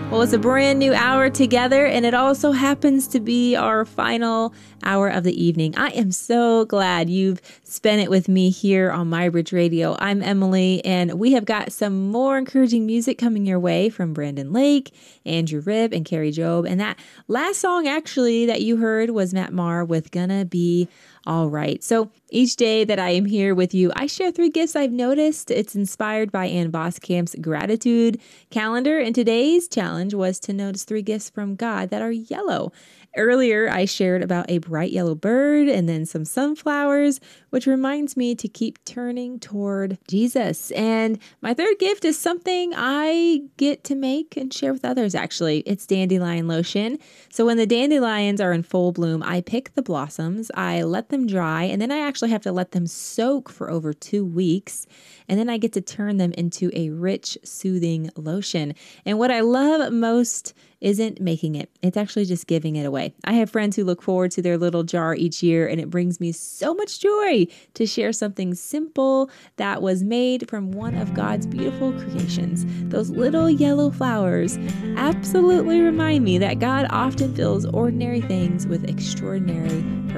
Well, it's a brand new hour together, and it also happens to be our final hour of the evening. I am so glad you've spent it with me here on MyBridge Radio. I'm Emily, and we have got some more encouraging music coming your way from Brandon Lake, Andrew Ribb, and Carrie Job. And that last song, actually, that you heard was Matt Maher with Gonna Be All Right. So each day that I am here with you, I share 3 gifts I've noticed. It's inspired by Ann Voskamp's gratitude calendar, and today's challenge was to notice 3 gifts from God that are yellow. Earlier, I shared about a bright yellow bird and then some sunflowers, which reminds me to keep turning toward Jesus. And my 3rd gift is something I get to make and share with others, actually. It's dandelion lotion. So when the dandelions are in full bloom, I pick the blossoms, I let them dry, and then I actually have to let them soak for over 2 weeks. And then I get to turn them into a rich, soothing lotion. And what I love most isn't making it. It's actually just giving it away. I have friends who look forward to their little jar each year, and it brings me so much joy to share something simple that was made from one of God's beautiful creations. Those little yellow flowers absolutely remind me that God often fills ordinary things with extraordinary